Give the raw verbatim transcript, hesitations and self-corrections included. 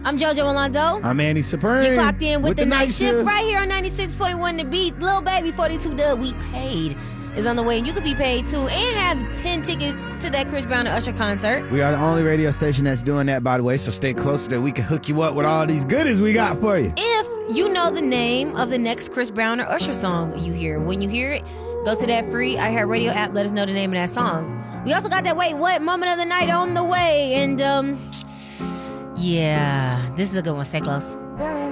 I'm JoJo Alonzo. I'm Andy Supreme. You clocked in with, with the, the night, night shift shift right here on ninety-six point one The Beat. Lil Baby forty-two Dub, We Paid is on the way. And you could be paid too and have ten tickets to that Chris Brown and Usher concert. We are the only radio station that's doing that, by the way, so stay close so that we can hook you up with all these goodies we got for you. If you know the name of the next Chris Brown or Usher song you hear, when you hear it, go to that free iHeartRadio app. Let us know the name of that song. We also got that Wait What moment of the night on the way. And, um, yeah, this is a good one. Stay close.